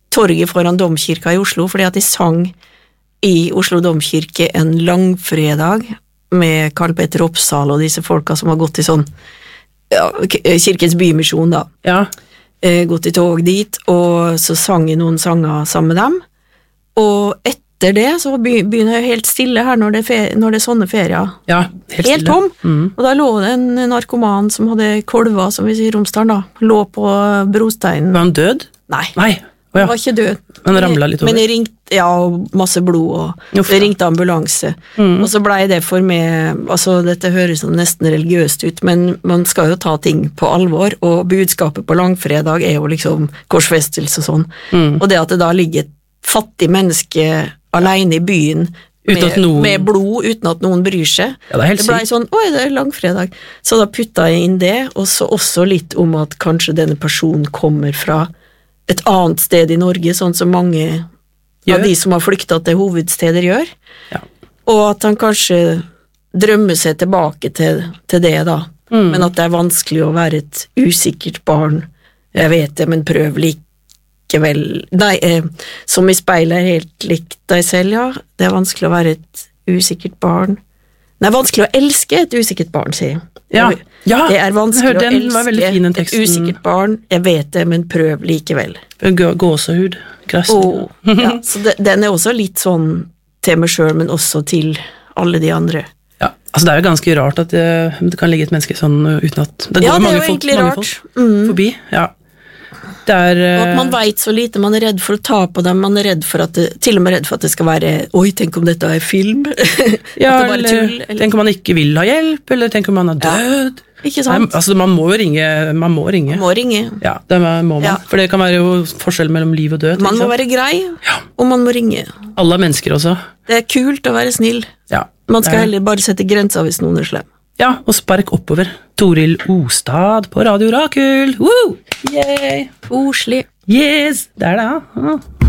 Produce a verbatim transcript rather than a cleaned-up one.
torget foran Domkirka i Oslo, fordi at de sang i Oslo Domkirke en langfredag med Karl Petter Oppsal og disse folka som har gått i sånn ja, Kirkens bymisjon da. Ja. Eh, gått i tog dit, og så sang jeg noen sanger sammen med dem. Og etter det så begynner jeg helt stille her når det er, ferie, når det er sånne ferier. Ja, helt, helt tom. Mm. Og da lå det en narkoman som hadde kolva, som vi sier i Romsdalen da, lå på brosteinen. Var han død? Nei. Nei. Oh, ja. Han var ikke død. Men det ramlet litt over. Men jeg ringte, ja, og masse blod, og Uff, jeg ringte ambulanse. Mm. Og så ble det for meg, altså dette høres nesten religiøst ut, men man skal jo ta ting på alvor, og budskapet på langfredag er jo liksom korsfestelse og sånn. Mm. Og det at det da ligger et fattig menneske alene i byen med, noen... med blod, uten at noen bryr seg. Ja, det, det ble sånn, oi, det er langfredag. Så da putta jeg inn det, og så også litt om at kanskje denne personen kommer fra et annet sted i Norge, sånn som mange gjør. Av de som har flyktet til hovedsteder gjør. Ja. Og at han kanskje drømmer seg tilbake til, til det da. Mm. Men at det er vanskelig å være et usikkert barn. Jeg vet det, men prøv likevel. Nei, eh, som i speilet er helt likt deg selv, ja. Det er vanskelig å være et usikkert barn. Det er vanskelig å elske et usikkert barn, sier jeg. Ja, ja, det er vanskelig å elske fin, et usikkert barn. Jeg vet det, men prøv likevel. Gåsehud, gress. Oh, ja, så det, den er også litt sånn til meg selv, men også til alle de andre. Ja, altså det er jo ganske rart at det, det kan ligge et menneske sånn uten at det går ja, det mange er jo folk, egentlig mange rart. folk mm. forbi. Ja. Det er, og at man vet så lite, man er redd for å ta på dem, man er redd for at det, til og med redd for at det skal være, oi, tenk om dette er film. Ja, eller, tull, eller tenk om man ikke vil ha hjelp, eller tenk om man er død. Ja, ikke sant? Nei, altså man må jo ringe, man må ringe. Man må ringe. Ja, det må man, ja. For det kan være jo forskjell mellom liv og død. Man må være grei, ja. Og man må ringe. Alle mennesker også. Det er kult å være snill. Ja. Man skal heller bare sette grenser hvis noen er slem. Ja, og spark oppover. Toril Ostad på Radio Rakel. Woo! Yay! Koselig. Yes, det er det, ja.